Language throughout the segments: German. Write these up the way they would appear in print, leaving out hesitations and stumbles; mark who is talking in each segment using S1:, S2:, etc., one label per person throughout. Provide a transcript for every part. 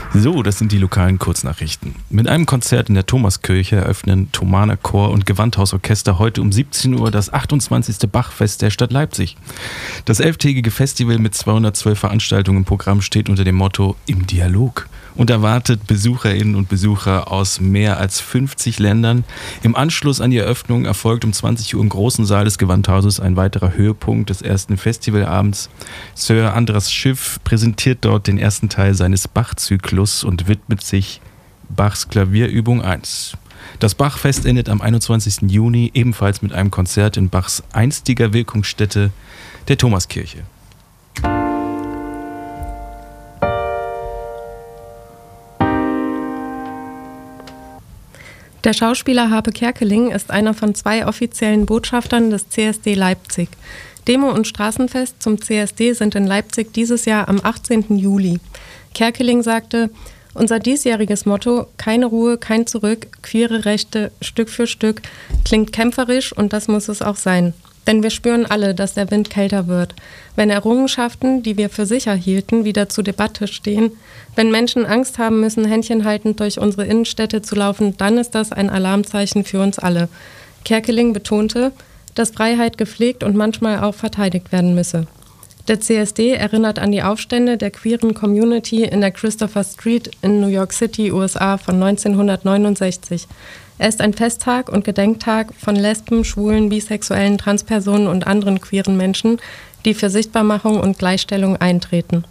S1: So, das sind die lokalen Kurznachrichten. Mit einem Konzert in der Thomaskirche eröffnen Thomaner Chor und Gewandhausorchester heute um 17 Uhr das 28. Bachfest der Stadt Leipzig. Das 11-tägige Festival mit 212 Veranstaltungen im Programm steht unter dem Motto Im Dialog und erwartet Besucherinnen und Besucher aus mehr als 50 Ländern. Im Anschluss an die Eröffnung erfolgt um 20 Uhr im großen Saal des Gewandhauses ein weiterer Höhepunkt des ersten Festivalabends. Sir Andras Schiff präsentiert dort den ersten Teil seines Bach-Zyklus und widmet sich Bachs Klavierübung 1. Das Bachfest endet am 21. Juni ebenfalls mit einem Konzert in Bachs einstiger Wirkungsstätte, der Thomaskirche.
S2: Der Schauspieler Harpe Kerkeling ist einer von 2 offiziellen Botschaftern des CSD Leipzig. Demo und Straßenfest zum CSD sind in Leipzig dieses Jahr am 18. Juli. Kerkeling sagte: Unser diesjähriges Motto „Keine Ruhe, kein Zurück, queere Rechte Stück für Stück“ klingt kämpferisch und das muss es auch sein. Denn wir spüren alle, dass der Wind kälter wird. Wenn Errungenschaften, die wir für sicher hielten, wieder zur Debatte stehen, wenn Menschen Angst haben müssen, händchenhaltend durch unsere Innenstädte zu laufen, dann ist das ein Alarmzeichen für uns alle. Kerkeling betonte, dass Freiheit gepflegt und manchmal auch verteidigt werden müsse. Der CSD erinnert an die Aufstände der queeren Community in der Christopher Street in New York City, USA von 1969. Er ist ein Festtag und Gedenktag von Lesben, Schwulen, Bisexuellen, Transpersonen und anderen queeren Menschen, die für Sichtbarmachung und Gleichstellung eintreten.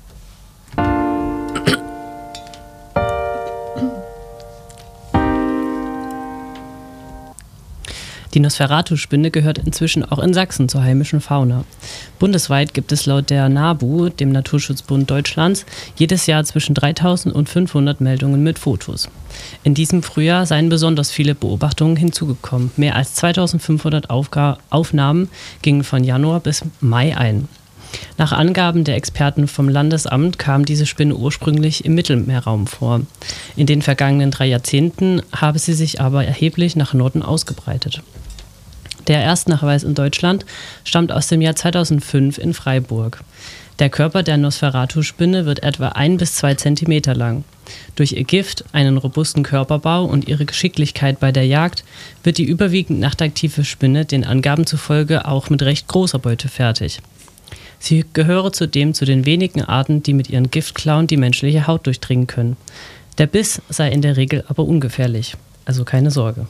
S3: Die Nosferatu-Spinne gehört inzwischen auch in Sachsen zur heimischen Fauna. Bundesweit gibt es laut der NABU, dem Naturschutzbund Deutschlands, jedes Jahr zwischen 3.000 und 500 Meldungen mit Fotos. In diesem Frühjahr seien besonders viele Beobachtungen hinzugekommen. Mehr als 2.500 Aufnahmen gingen von Januar bis Mai ein. Nach Angaben der Experten vom Landesamt kam diese Spinne ursprünglich im Mittelmeerraum vor. In den vergangenen 3 Jahrzehnten habe sie sich aber erheblich nach Norden ausgebreitet. Der Erstnachweis in Deutschland stammt aus dem Jahr 2005 in Freiburg. Der Körper der Nosferatu-Spinne wird etwa 1 bis 2 Zentimeter lang. Durch ihr Gift, einen robusten Körperbau und ihre Geschicklichkeit bei der Jagd wird die überwiegend nachtaktive Spinne den Angaben zufolge auch mit recht großer Beute fertig. Sie gehöre zudem zu den wenigen Arten, die mit ihren Giftklauen die menschliche Haut durchdringen können. Der Biss sei in der Regel aber ungefährlich, also keine Sorge.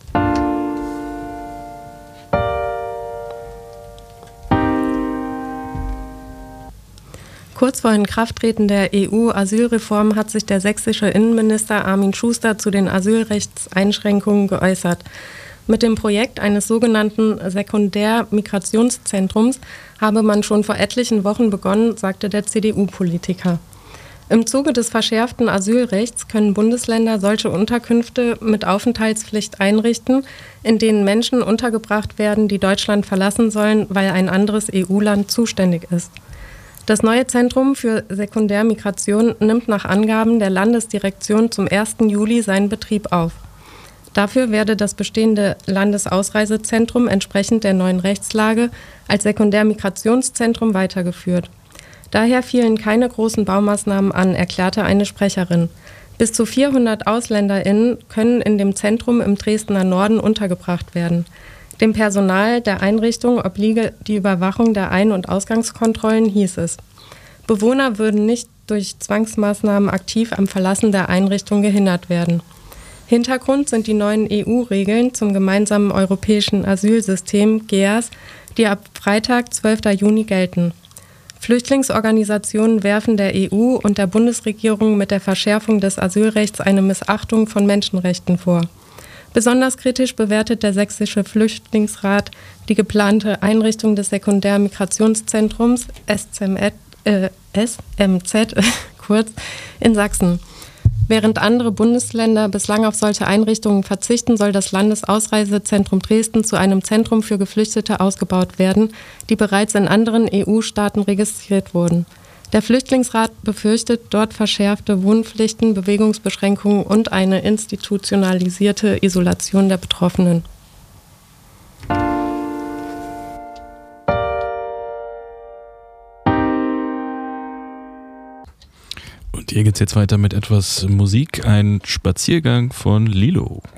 S2: Kurz vor Inkrafttreten der EU-Asylreform hat sich der sächsische Innenminister Armin Schuster zu den Asylrechtseinschränkungen geäußert. Mit dem Projekt eines sogenannten Sekundärmigrationszentrums habe man schon vor etlichen Wochen begonnen, sagte der CDU-Politiker. Im Zuge des verschärften Asylrechts können Bundesländer solche Unterkünfte mit Aufenthaltspflicht einrichten, in denen Menschen untergebracht werden, die Deutschland verlassen sollen, weil ein anderes EU-Land zuständig ist. Das neue Zentrum für Sekundärmigration nimmt nach Angaben der Landesdirektion zum 1. Juli seinen Betrieb auf. Dafür werde das bestehende Landesausreisezentrum entsprechend der neuen Rechtslage als Sekundärmigrationszentrum weitergeführt. Daher fielen keine großen Baumaßnahmen an, erklärte eine Sprecherin. Bis zu 400 AusländerInnen können in dem Zentrum im Dresdner Norden untergebracht werden. Dem Personal der Einrichtung obliege die Überwachung der Ein- und Ausgangskontrollen, hieß es. Bewohner würden nicht durch Zwangsmaßnahmen aktiv am Verlassen der Einrichtung gehindert werden. Hintergrund sind die neuen EU-Regeln zum gemeinsamen europäischen Asylsystem GEAS, die ab Freitag, 12. Juni gelten. Flüchtlingsorganisationen werfen der EU und der Bundesregierung mit der Verschärfung des Asylrechts eine Missachtung von Menschenrechten vor. Besonders kritisch bewertet der Sächsische Flüchtlingsrat die geplante Einrichtung des Sekundärmigrationszentrums SMZ kurz in Sachsen. Während andere Bundesländer bislang auf solche Einrichtungen verzichten, soll das Landesausreisezentrum Dresden zu einem Zentrum für Geflüchtete ausgebaut werden, die bereits in anderen EU-Staaten registriert wurden. Der Flüchtlingsrat befürchtet dort verschärfte Wohnpflichten, Bewegungsbeschränkungen und eine institutionalisierte Isolation der Betroffenen.
S1: Und hier geht's jetzt weiter mit etwas Musik, ein Spaziergang von Lilo.